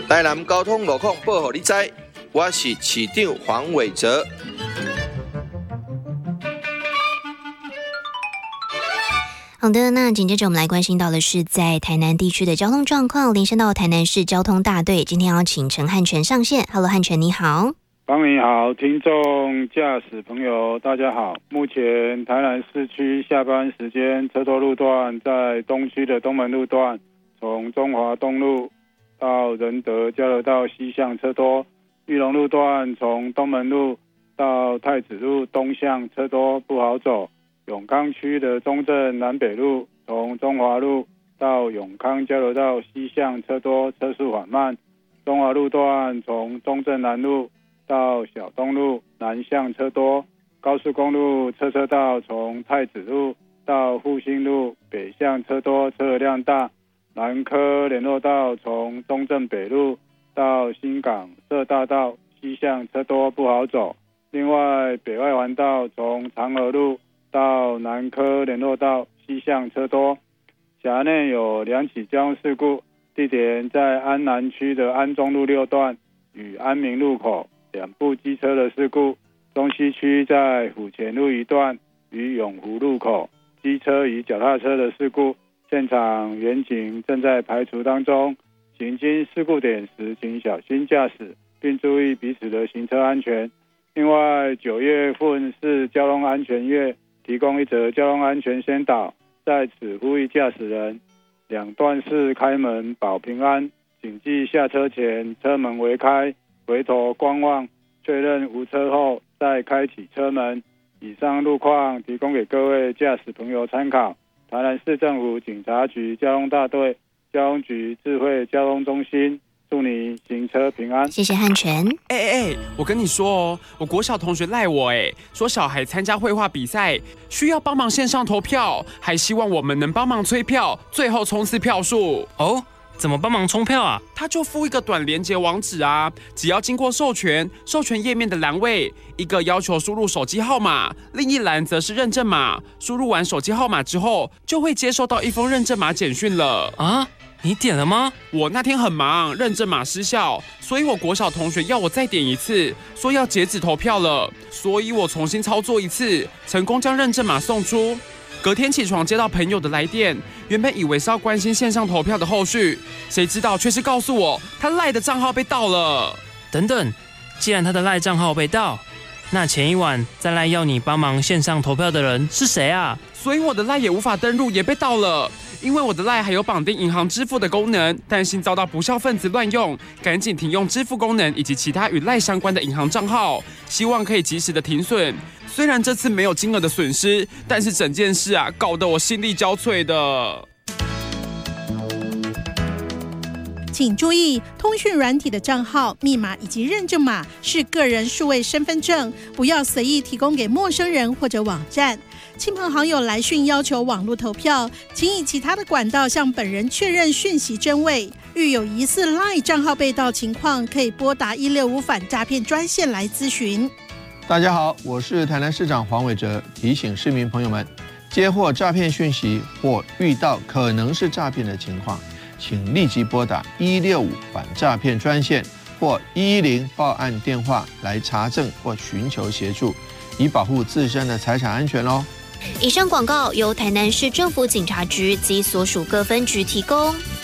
台南交通路况报给你知，我是市长黄伟哲。 好的，那紧接着我们来关心到的是在台南地区的交通状况，连线到台南市交通大队，今天要请陈汉全上线。Hello， 汉全你好。 方你好，听众驾驶朋友大家好。目前台南市区下班时间车多路段，在东区的东门路段，从中华东路到仁德交流道西向车多；裕隆路段从东门路到太子路东向车多不好走。永康区的中正南北路从中华路到永康交流道西向车多，车速缓慢。中华路段从中正南路到小东路南向车多。高速公路车道从太子路到复兴路北向车多，车流量大。南科联络道从中正北路到新港社大道西向车多不好走。另外北外环道从长河路到南科联络道西向车多。辖内有2起交通事故，地点在安南区的安中路6段与安民路口2部机车的事故，中西区在府前路1段与永湖路口机车与脚踏车的事故，现场员警正在排除当中，行经事故点时请小心驾驶，并注意彼此的行车安全。另外9月份是交通安全月，提供一则交通安全宣导，在此呼吁驾驶人2段式开门保平安，谨记下车前车门微开，回头观望，确认无车后再开启车门。以上路况提供给各位驾驶朋友参考。台南市政府警察局交通大队交通局智慧交通中心，祝你行车平安。 谢谢汉全。 我跟你说哦，我国小同学赖我说小孩参加绘画比赛需要帮忙线上投票，还希望我们能帮忙催票，最后冲刺票数。 哦，怎么帮忙冲票啊？ 他就附一个短连结网址啊，只要经过授权页面的栏位，一个要求输入手机号码，另一栏则是认证码。输入完手机号码之后，就会接收到一封认证码简讯了。 啊？你点了吗？ 我那天很忙，认证码失效，所以我国小同学要我再点一次，说要截止投票了，所以我重新操作一次，成功将认证码送出。隔天起床接到朋友的来电，原本以为是要关心线上投票的后续，谁知道却是告诉我他赖的账号被盗了。 等等，既然他的赖账号被盗，那前一晚在赖要你帮忙线上投票的人是谁啊？ 所以我的赖也无法登入，也被盗了。因为我的赖还有绑定银行支付的功能，担心遭到不肖分子乱用，赶紧停用支付功能以及其他与赖相关的银行账号，希望可以及时的停损。虽然这次没有金额的损失，但是整件事搞得我心力交瘁的。 请注意，通讯软体的账号、密码以及认证码是个人数位身份证，不要随意提供给陌生人或者网站。亲朋好友来讯要求网络投票，请以其他的管道向本人确认讯息真伪。遇有疑似 LINE 账号被盗情况，可以拨打165反诈骗专线来咨询。 大家好，我是台南市长黄伟哲，提醒市民朋友们，接获诈骗讯息或遇到可能是诈骗的情况，请立即拨打165反诈骗专线或110报案电话来查证或寻求协助，以保护自身的财产安全哦。 以上广告由台南市政府警察局及所属各分局提供。